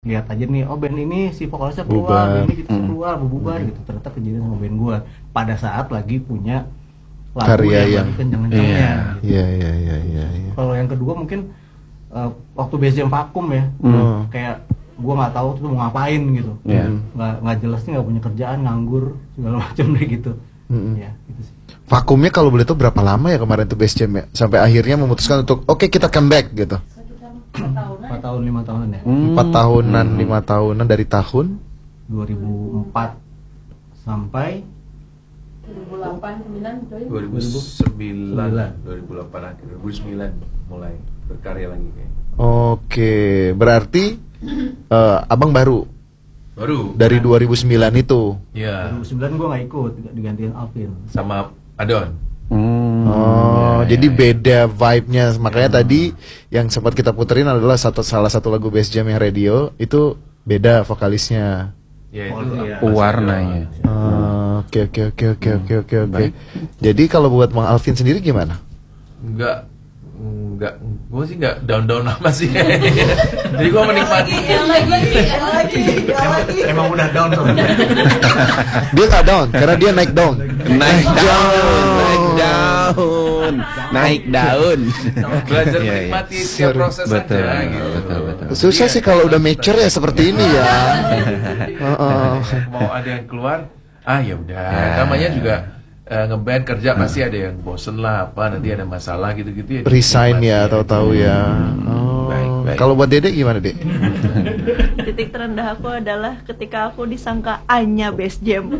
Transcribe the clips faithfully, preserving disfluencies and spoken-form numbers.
lihat aja nih, oh band ini si vokalisnya keluar, Bubar. band ini gitu Hmm. keluar, bubar gitu. Ternyata kejadian sama band gua pada saat lagi punya lagu Karya yang, yang- lagi kenceng-kencengnya. Iya. Gitu. Iya iya iya iya. iya. Kalau yang kedua mungkin uh, waktu Bass Jam vakum ya, Hmm. kayak gua nggak tahu tuh mau ngapain gitu, Iya. nggak nggak jelas nih, nggak punya kerjaan, nganggur segala macam deh gitu. Mm-mm. Ya gitu sih. Vakumnya kalau boleh tahu berapa lama ya kemarin tuh Bass Jam ya? Sampai akhirnya memutuskan untuk oke kita comeback gitu. empat tahun lima tahunan ya. Hmm. Empat tahunan, lima tahunan dari tahun dua ribu empat sampai dua ribu delapan, sembilan, coy. dua ribu sembilan, dua ribu delapan akhir, dua ribu sembilan mulai berkarya lagi kayak. Oke, berarti eh, abang baru Baru dari dua ribu sembilan itu. ya dua ribu sembilan gua nggak ikut, digantiin Alvin. sama Adon. Hmm. Oh, Ya, jadi ya, ya. beda vibe-nya. Makanya tadi yang sempat kita puterin adalah satu salah satu lagu Bass Jam yang radio itu beda vokalisnya. Ya Oh, itu iya. Mas Warnanya. Adon. Oh, Oke oke oke oke oke oke oke. Baik. Jadi kalau buat Bang Alvin sendiri gimana? Enggak enggak gue sih enggak down-down amat sih. Jadi gue menikmati. Yang lagi, yang lagi, yang lagi. Emang udah down soalnya. Dia nggak down karena dia naik down. Naik daun, naik daun, naik daun. Belajar Iya, iya. menikmati setiap Seru. proses Betul, aja gitu. betul, betul. Susah Iya. sih kalau udah mature ya seperti ini ya. Heeh. Mau ada yang keluar, ah ya udah. Ya. Namanya juga eh, ngeband kerja pasti ada yang bosen lah apa, nanti ada masalah gitu-gitu ya. Resign ya, dinikmati tahu-tahu aja. ya. Oh. Baik, baik. Kalau buat Dede gimana, Dek? Titik terendah aku adalah ketika aku disangka Anya Bass Jam.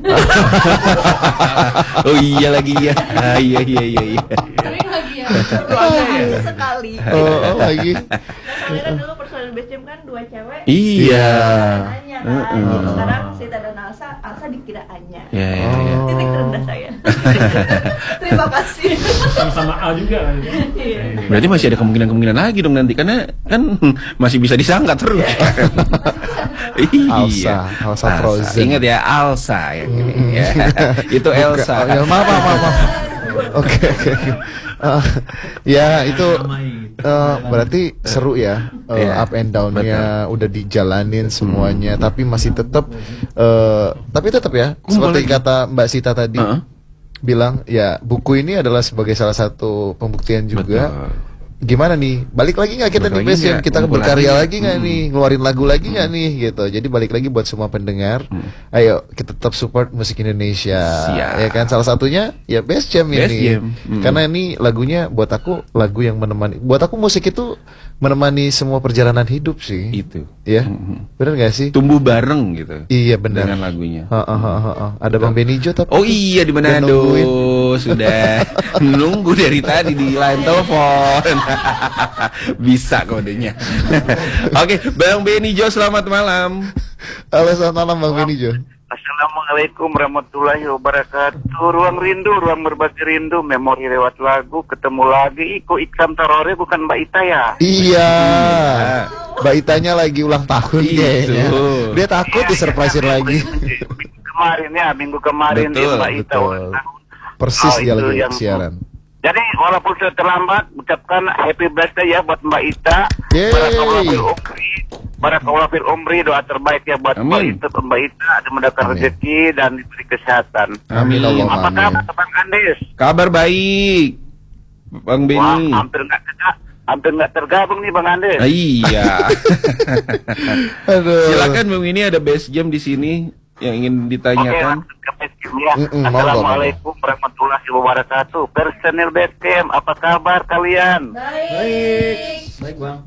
Oh iya lagi ya. Ah, iya iya iya iya. Sering lagi ya. Sekali. Oh, oh lagi. Soalnya kan dulu personil Bass Jam kan dua cewek. Iya. Anya kan. Heeh. Jadi sekarang Sita dan Alsa, Alsa dikira Anya. Ya ya ya. Oh. Titik terendah saya. Terima kasih. Sama A juga kan. Iya. Berarti masih ada kemungkinan-kemungkinan lagi dong nanti karena kan masih bisa disangka terus. Iya. Alsa, Alsa Frozen. Ingat ya Alsa yang ini ya. Itu Elsa. Oh, ya, maaf, maaf, maaf, maaf. Oke, oke, oke. Eh, ya itu eh, berarti seru ya, eh, Iya, up and down-nya udah dijalanin semuanya, tapi masih tetap, eh, tapi tetap ya, Kumpul seperti lagi. kata Mbak Sita tadi, Heeh. bilang ya buku ini adalah sebagai salah satu pembuktian juga. Betul. Gimana nih, balik lagi nggak kita Balik nih lagi Bass Jam? nggak? Kita Kumpul berkarya lagi. lagi nggak Mm. nih, ngeluarin lagu lagi nggak nih gitu. Jadi balik lagi buat semua pendengar, ayo kita tetap support musik Indonesia. Siap. Ya kan, salah satunya ya Bass Jam Bass ini. Jam. Mm. Karena ini lagunya buat aku lagu yang menemani. Buat aku musik itu menemani semua perjalanan hidup sih. Itu. Ya, Mhm. benar nggak sih? Tumbuh bareng gitu. Iya benar. Dengan lagunya. Ha, ha, ha, ha, ha. Ada Bang Benny Jo tapi. Oh iya di Udah Manado nungguin. sudah menunggu dari tadi di line telepon. Bisa kodenya. Oke, Bang Benny Jo selamat malam. Halo, selamat malam Bang Benny Jo. Assalamualaikum warahmatullahi wabarakatuh. Ruang rindu, ruang berbagi rindu, memori lewat lagu, ketemu lagi. Iko Ikram Tarore bukan Mbak Ita ya? Iya. Mbak Itanya lagi ulang tahun Itu. kayaknya. Dia takut disurprisein lagi. Minggu kemarin ya, minggu kemarin Betul, dia Mbak Ita betul. ulang tahun. Persis Oh, dia itu lagi yang- siaran. Jadi walaupun sudah terlambat, ucapkan happy birthday ya buat Mbak Ita. Yeay. Barakallahu fil umri, barakallahu fil umri, doa terbaik ya buat Mbak Amin. Ita, Mbak Ita, dimudahkan Amin. rezeki dan diberi kesehatan. Amin. Allahumma Apa kabar amin. Bang Andis? Kabar baik. Bang Wah, Benny. hampir nggak terga- hampir nggak tergabung nih Bang Andis. Ah, iya. Aduh. Silakan Bang Benny ada Bass Jam di sini yang ingin Oke, ditanyakan. langsung ke Basecamp ya. Mm-mm, monggo, Assalamualaikum warahmatullahi wabarakatuh. Personil Basecamp, apa kabar kalian? Baik. Baik bang.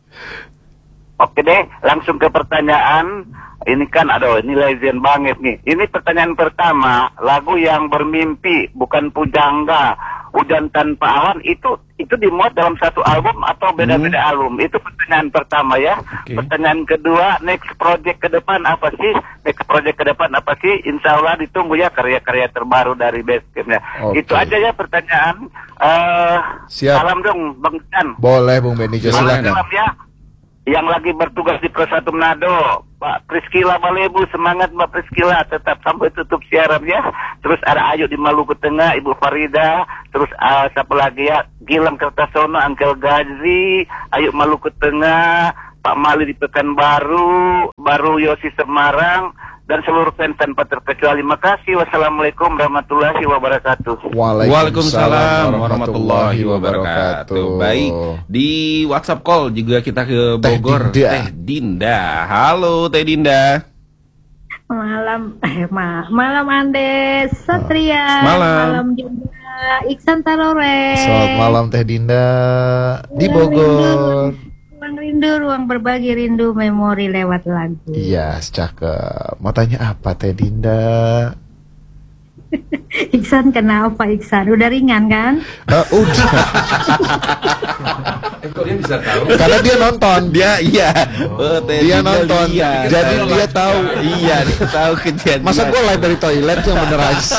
Oke deh, langsung ke pertanyaan. Ini kan, aduh, ini legend banget nih. Ini pertanyaan pertama, lagu yang bermimpi, bukan pujangga, hujan tanpa awan, itu itu dimuat dalam satu album atau beda-beda album? Itu pertanyaan pertama ya. Oke. Pertanyaan kedua, next project ke depan apa sih? Next project ke depan apa sih? Insya Allah ditunggu ya karya-karya terbaru dari Basecamp ya. Oke. Itu aja ya pertanyaan. Eh, Siap. salam dong, Bang Chan. Boleh Bung Benny Jo, Silakan. silakan. Salam ya. Yang lagi bertugas di Pro satu Manado, Pak Priskila Malebu, semangat Mbak Priskila, tetap sampai tutup siaran ya. Terus ada Ayu di Maluku Tengah, Ibu Farida, terus uh, siapa lagi ya, Gilang Kertasono, Angkel Gazi, Ayu Maluku Tengah, Pak Mali di Pekanbaru, Baru Yosi Semarang, dan seluruh fans tanpa terkecuali. Makasih. Wassalamualaikum warahmatullahi wabarakatuh. Waalaikumsalam warahmatullahi wabarakatuh. Baik, di WhatsApp call juga kita ke Teh Bogor. Dinda. Teh Dinda. Halo Teh Dinda. Malam, eh ma malam Andes, Satria, Malam. juga Iksan Tarore. Selamat malam Teh Dinda di Bogor. Ruang rindu, ruang berbagi rindu, memori lewat lagu. Iya, cakep. Mau tanya apa Teh Dinda? Iksan kenapa Iksan? Udah ringan kan? Eh, udah. Eh, kok dia bisa tahu? Karena dia nonton. Dia iya. Oh, Teh Dia Dinda nonton. lihat. Jadi dia tahu. Iya, dia tahu kejadian. Masa gue live dari toilet yang bener aja.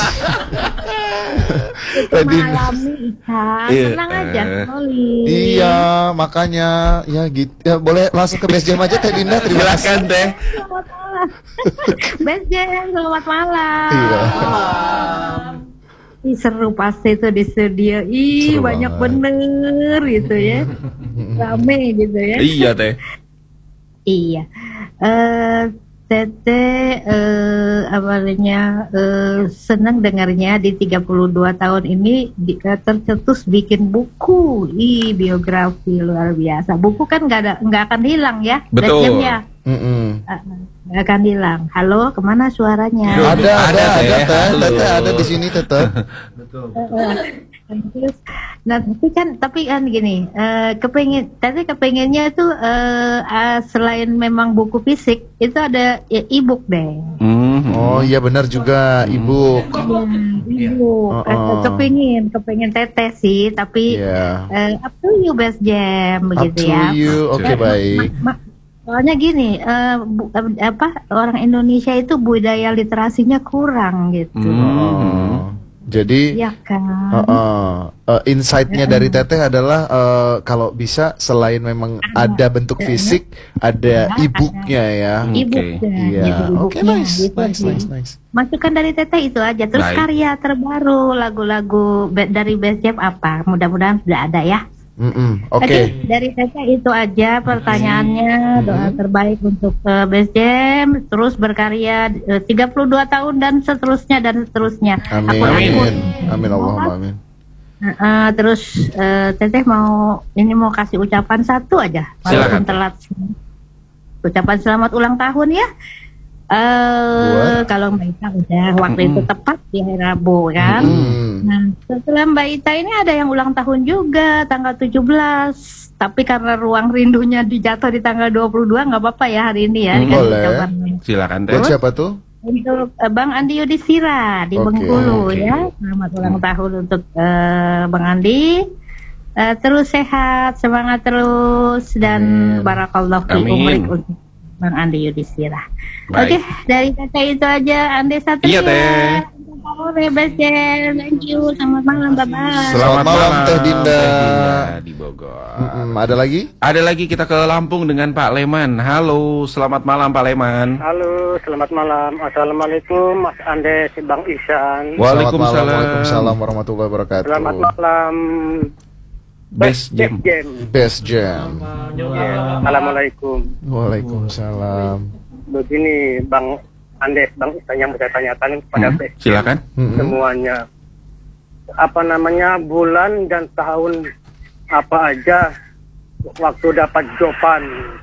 Teh Dinda. Mengalami Iksan, Iya. tenang aja, Oli. Iya, makanya ya gitu. Ya, boleh langsung ke base jam aja Teh Dinda. Terima kasih. Silakan Teh. Selamat malam. Best Jam, selamat malam. Iya. Ih, seru pasti itu di studio. Ih, Seru banyak banget. bener gitu ya. Rame gitu ya. Iya Teh. Iya. Eh Tete eh awalnya eh, senang dengarnya di tiga puluh dua tahun ini di, eh, tercetus bikin buku. Ih, biografi luar biasa. Buku kan nggak ada nggak akan hilang ya. Betul. Best Jam ya. Mm-mm. Eh, nggak akan hilang. Halo, kemana suaranya? Yo. Ada, ada, Ada, ada, Teh. Teh. Halo. Teteh ada di sini teteh. Betul. Terus, nah tapi kan tapi kan gini, eh, kepengen tadi kepengennya itu eh, ah, selain memang buku fisik itu ada ya, e-book deh. Mhm. Oh iya benar juga Ibu. Ya, e-book. Oh, Eh, oh. Kepengin, kepengin teteh sih, tapi Iya. eh, up to you Best Jam Up begitu to ya. you. Oke Eh, baik. ma- ma- soalnya gini, eh, bu- eh, apa orang Indonesia itu budaya literasinya kurang gitu. Oh. Jadi Iya kan. uh, uh, uh, insight-nya dari Teteh adalah uh, kalau bisa selain memang ada bentuk fisik, ada Ada, e-booknya ya. E-book Oke. ya, Iya. gitu, Oke e-booknya, nice, gitu nice, sih. nice, nice. Masukan dari Teteh itu aja. Terus Baik. karya terbaru lagu-lagu be- dari Best Jam apa? Mudah-mudahan sudah ada ya. Mm-mm, Oke. Oke, dari Teteh itu aja pertanyaannya. Doa terbaik untuk uh, Best Jam, terus berkarya uh, tiga puluh dua tahun dan seterusnya dan seterusnya. Amin. Akun-akun. Amin Allahumma amin. Uh, uh, terus uh, Teteh mau ini mau kasih ucapan satu aja, walaupun Silakan. telat. Ucapan selamat ulang tahun ya. Eh kalau Mbak Ita udah waktu itu tepat di hari Rabu kan. Mm. Nah, setelah Mbak Ita ini ada yang ulang tahun juga tanggal tujuh belas. Tapi karena ruang rindunya dijatuh di tanggal dua puluh dua nggak apa-apa ya hari ini ya. Hmm, dikasih boleh. ucapannya. Silakan Teh. Buat siapa tuh? Untuk eh, Bang Andi Yudhistira di Oke, Bengkulu oke. ya. Selamat ulang tahun untuk eh, Bang Andi. Eh, terus sehat, semangat terus dan Amin. barakallahu fi Amin. umrik untuk Bang Andi Yudhistira. Baik. Oke, dari Teteh itu aja. Andi Satria. Iya, Teh. Sore, Best Jam. Thank you. Selamat malam, bye-bye. Selamat malam, Teh Dinda. Teh Dinda di Bogor. Mm-mm, Ada lagi? Ada lagi kita ke Lampung dengan Pak Leman. Halo, selamat malam Pak Leman. Halo, selamat malam. Assalamualaikum, Mas Andes, Bang Ihsan. Waalaikumsalam. Selamat malam, Waalaikumsalam warahmatullahi wabarakatuh. Selamat malam. Best Jam. Jam. Best Jam. Ya, Assalamualaikum. Waalaikumsalam. Begini, Bang Andes, Bang Ihsan yang saya tanyakan kepada Hmm, Best silakan. Mm-mm. semuanya. Apa namanya, bulan dan tahun apa aja waktu dapat jawaban,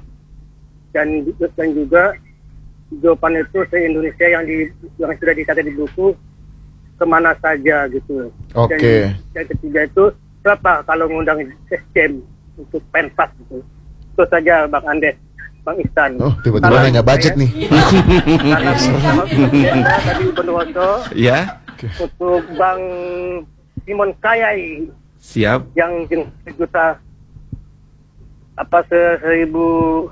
dan dan juga jawaban itu se-Indonesia yang di yang sudah dicatat di buku kemana saja gitu. Oke. Dan yang ketiga itu berapa kalau ngundang sistem untuk pentas gitu. Itu saja Bang Andes, Bang Ihsan. Oh, tiba-tiba Salam nanya budget saya. nih. Salam sama Bunda tadi Bonwoso Ya, untuk Bang Simon Kayai siap. yang jenis juta apa se- seribu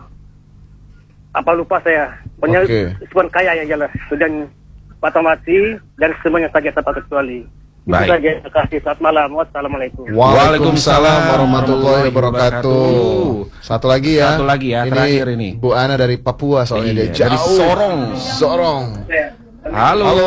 apa lupa saya. Pokoknya Oke. Simon Kayai aja lah. Dan Patomati dan semuanya saja tanpa kecuali. Itu Baik. saja. Terima kasih. Selamat malam. Wassalamualaikum. Waalaikumsalam warahmatullahi wabarakatuh. Satu lagi ya. Satu lagi ya, terakhir ini. Bu Ana dari Papua soalnya Iya, dia dari jauh. Sorong. Sorong. Halo. Halo.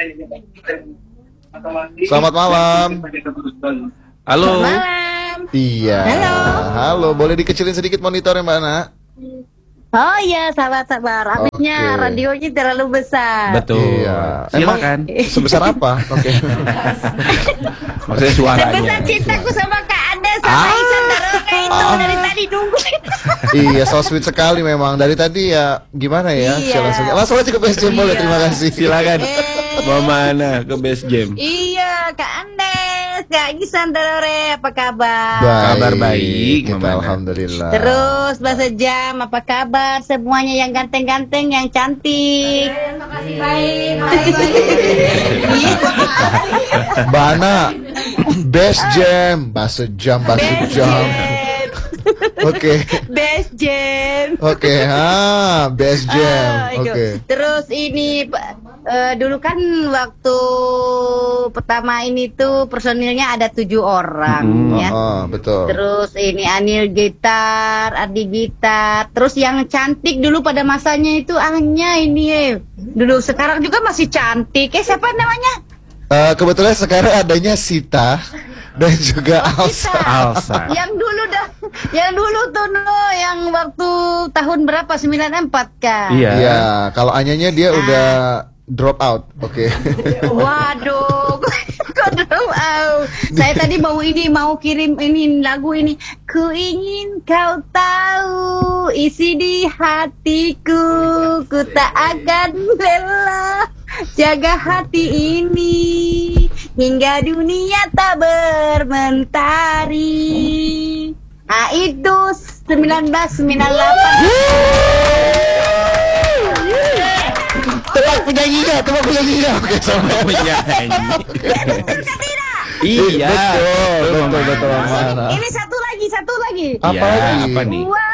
Selamat malam. Halo. Malam. Iya. Halo. Boleh dikecilin sedikit monitornya Mbak Ana? Oh iya, sabar-sabar. Habisnya Oke. radionya terlalu besar. Betul. Iya. Silakan. Sebesar apa? Oke. Maksudnya suaranya. Sebesar cintaku sama Kak Anda sama Ah. Isan Daroka itu dari tadi nunggu. Iya, so sweet sekali memang. Dari tadi ya gimana ya? Iya. Bisa langsung, langsung aja ke Best Jam boleh. Iya. Terima kasih. Silakan. Eh. Mau mana ke Best Jam? Iya, Kak Andes, Kak Isan Darore, apa kabar? Kabar baik, Kita Mama. alhamdulillah. Terus bahasa jam, apa kabar? Semuanya yang ganteng-ganteng, yang cantik. Makasih baik, baik, baik. Bana Best Jam, bahasa jam, bahasa Best jam. Jam. Oke. Best Jam. Oke, ah, Best Jam. Ah, itu. Oke. Terus ini eh, dulu kan waktu pertama ini tuh personilnya ada tujuh orang Hmm, ya. Oh, betul. Terus ini Anil gitar, Adi gitar. Terus yang cantik dulu pada masanya itu Anya ini eh. Dulu sekarang juga masih cantik. Eh siapa namanya? Eh, kebetulan sekarang adanya Sita dan juga Oh, Alsa. Sita. Alsa. Yang dulu dah, yang dulu tuh no, yang waktu tahun berapa? sembilan empat kan? Iya. Iya, kalau Anyanya dia udah drop out. Oke. Waduh, kok drop out? Saya tadi mau ini, mau kirim ini lagu ini. Ku ingin kau tahu isi di hatiku, ku tak akan rela jaga hati ini hingga dunia tak bermentari. Ah itu seribu sembilan ratus sembilan puluh delapan. Tebak penyanyinya, tebak penyanyinya. Oke, sampai. Penyanyi. Iya. Betul, betul, Mama. betul, Mama. Ini satu lagi, satu lagi. Apa Iya, lagi? apa nih? Wow,